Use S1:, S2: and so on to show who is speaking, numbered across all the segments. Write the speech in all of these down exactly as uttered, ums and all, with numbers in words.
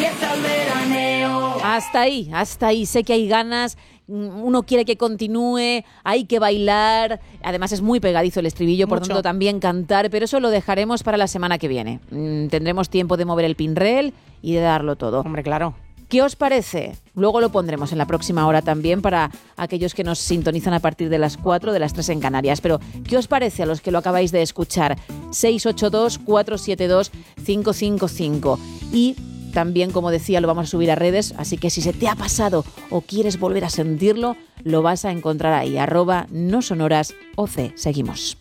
S1: empieza el veraneo.
S2: Hasta ahí, hasta ahí. Sé que hay ganas, uno quiere que continúe, hay que bailar. Además es muy pegadizo el estribillo, por
S3: Mucho.
S2: tanto también cantar, pero eso lo dejaremos para la semana que viene. Mm, tendremos tiempo de mover el pinrel y de darlo todo.
S3: Hombre, claro.
S2: ¿Qué os parece? Luego lo pondremos en la próxima hora también para aquellos que nos sintonizan a partir de las cuatro, de las tres en Canarias. Pero, ¿qué os parece a los que lo acabáis de escuchar? seis ocho dos, cuatro siete dos, cinco cinco cinco. Y también, como decía, lo vamos a subir a redes, así que si se te ha pasado o quieres volver a sentirlo, lo vas a encontrar ahí, arroba no sonoras oc. Seguimos.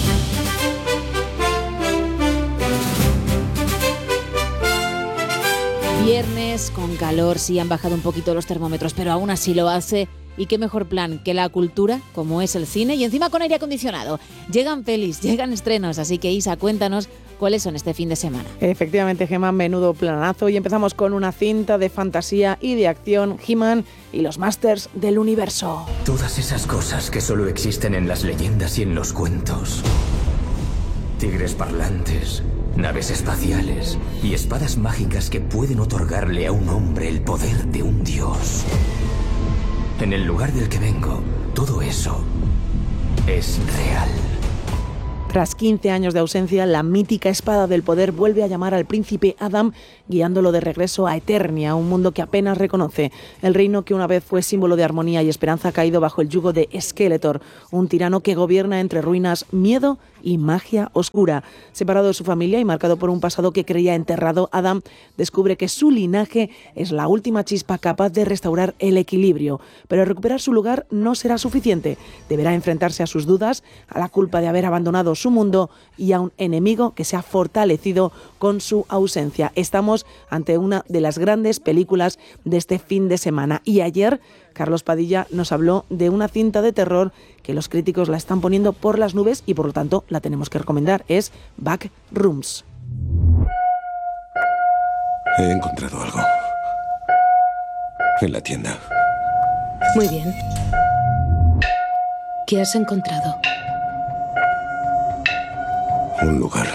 S2: Viernes con calor, sí han bajado un poquito los termómetros, pero aún así lo hace. Y qué mejor plan que la cultura, como es el cine, y encima con aire acondicionado. Llegan pelis, llegan estrenos, así que Isa, cuéntanos cuáles son este fin de semana.
S3: Efectivamente, Gemma, menudo planazo. Y empezamos con una cinta de fantasía y de acción, He-Man y los Masters del Universo.
S4: Todas esas cosas que solo existen en las leyendas y en los cuentos. Tigres parlantes, naves espaciales y espadas mágicas que pueden otorgarle a un hombre el poder de un dios. En el lugar del que vengo, todo eso es real.
S3: Tras quince años de ausencia, la mítica espada del poder vuelve a llamar al príncipe Adam, guiándolo de regreso a Eternia, un mundo que apenas reconoce. El reino que una vez fue símbolo de armonía y esperanza ha caído bajo el yugo de Skeletor, un tirano que gobierna entre ruinas, miedo y magia oscura. Separado de su familia y marcado por un pasado que creía enterrado, Adam descubre que su linaje es la última chispa capaz de restaurar el equilibrio. Pero recuperar su lugar no será suficiente. Deberá enfrentarse a sus dudas, a la culpa de haber abandonado su mundo y a un enemigo que se ha fortalecido con su ausencia. Estamos ante una de las grandes películas de este fin de semana. Y ayer Carlos Padilla nos habló de una cinta de terror que los críticos la están poniendo por las nubes y por lo tanto la tenemos que recomendar. Es Backrooms.
S5: He encontrado algo. En la tienda.
S6: Muy bien. ¿Qué has encontrado?
S5: Un lugar.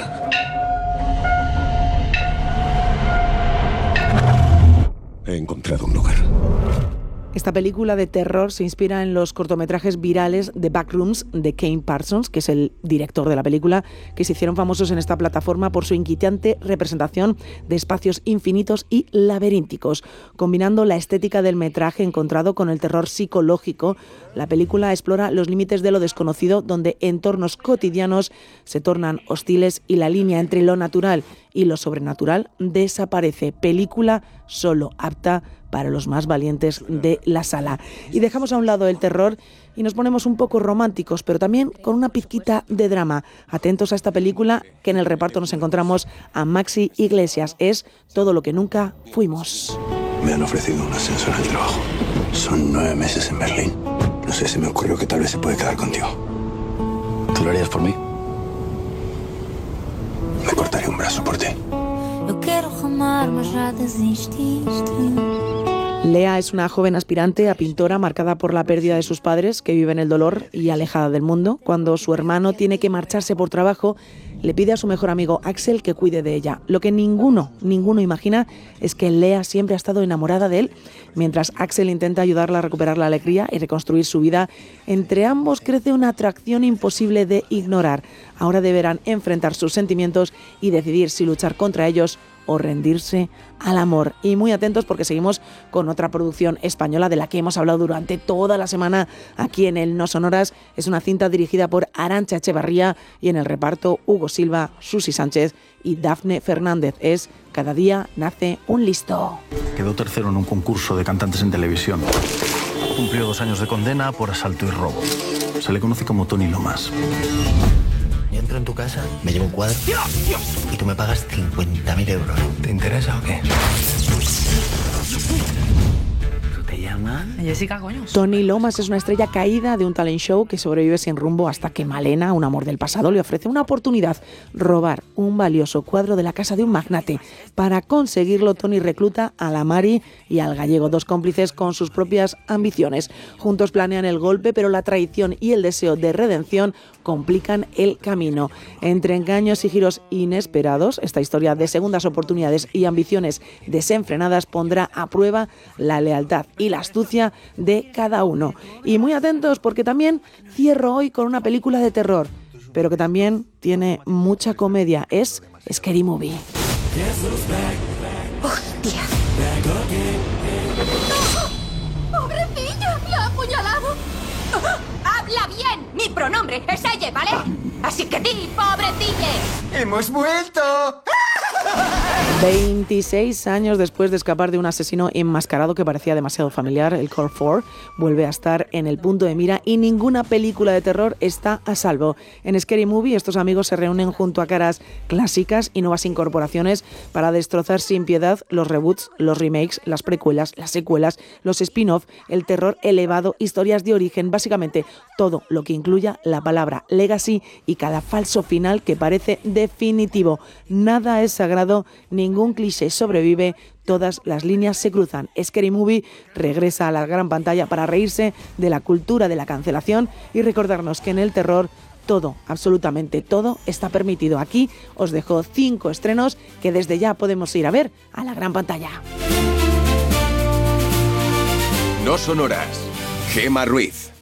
S5: He encontrado un lugar.
S3: Esta película de terror se inspira en los cortometrajes virales de Backrooms de Kane Parsons, que es el director de la película, que se hicieron famosos en esta plataforma por su inquietante representación de espacios infinitos y laberínticos. Combinando la estética del metraje encontrado con el terror psicológico, la película explora los límites de lo desconocido, donde entornos cotidianos se tornan hostiles y la línea entre lo natural y lo sobrenatural desaparece. Película solo apta para los más valientes de la sala. Y dejamos a un lado el terror y nos ponemos un poco románticos, pero también con una pizquita de drama. Atentos a esta película, que en el reparto nos encontramos a Maxi Iglesias. Es Todo lo que nunca fuimos.
S5: Me han ofrecido un ascenso en el trabajo. Son nueve meses en Berlín. No sé, se me ocurrió que tal vez se puede quedar contigo. ¿Tú lo harías por mí? Me cortaría un brazo por ti.
S1: Eu quero remar, mas já desististe.
S3: Lea es una joven aspirante a pintora marcada por la pérdida de sus padres, que vive en el dolor y alejada del mundo. Cuando su hermano tiene que marcharse por trabajo, le pide a su mejor amigo Axel que cuide de ella. Lo que ninguno, ninguno imagina es que Lea siempre ha estado enamorada de él. Mientras Axel intenta ayudarla a recuperar la alegría y reconstruir su vida, entre ambos crece una atracción imposible de ignorar. Ahora deberán enfrentar sus sentimientos y decidir si luchar contra ellos o rendirse al amor. Y muy atentos porque seguimos con otra producción española de la que hemos hablado durante toda la semana aquí en el No Sonoras. Es una cinta dirigida por Arantxa Echevarría y en el reparto Hugo Silva, Susi Sánchez y Dafne Fernández. Es Cada día nace un listo.
S7: Quedó tercero en un concurso de cantantes en televisión. Cumplió dos años de condena por asalto y robo. Se le conoce como Tony Lomas.
S8: Yo entro en tu casa, me llevo un cuadro y tú me pagas cincuenta mil euros.
S7: ¿Te interesa o qué?
S8: ¿Tú te llamas?
S9: Jessica, coño.
S3: Tony Lomas es una estrella caída de un talent show que sobrevive sin rumbo hasta que Malena, un amor del pasado, le ofrece una oportunidad: robar un valioso cuadro de la casa de un magnate. Para conseguirlo, Tony recluta a la Mari y al gallego, dos cómplices con sus propias ambiciones. Juntos planean el golpe, pero la traición y el deseo de redención complican el camino. Entre engaños y giros inesperados, esta historia de segundas oportunidades y ambiciones desenfrenadas pondrá a prueba la lealtad y la astucia de cada uno. Y muy atentos, porque también cierro hoy con una película de terror, pero que también tiene mucha comedia. Es Scary Movie.
S10: ¡Hostia! ¡Oh! ¡Pobrecillo! ¡La ha apuñalado! ¡Habla bien! Mi pronombre es ella, ¿vale? Así que di, pobrecille.
S11: ¡Hemos vuelto!
S3: veintiséis años después de escapar de un asesino enmascarado que parecía demasiado familiar, el Core cuatro vuelve a estar en el punto de mira y ninguna película de terror está a salvo. En Scary Movie, estos amigos se reúnen junto a caras clásicas y nuevas incorporaciones para destrozar sin piedad los reboots, los remakes, las precuelas, las secuelas, los spin-off, el terror elevado, historias de origen, básicamente todo lo que incluya la palabra legacy y cada falso final que parece definitivo. Nada es sagrado, ningún cliché sobrevive, todas las líneas se cruzan. Scary Movie regresa a la gran pantalla para reírse de la cultura de la cancelación y recordarnos que en el terror todo, absolutamente todo, está permitido. Aquí os dejo cinco estrenos que desde ya podemos ir a ver a la gran pantalla.
S12: No son horas. Gemma Ruiz.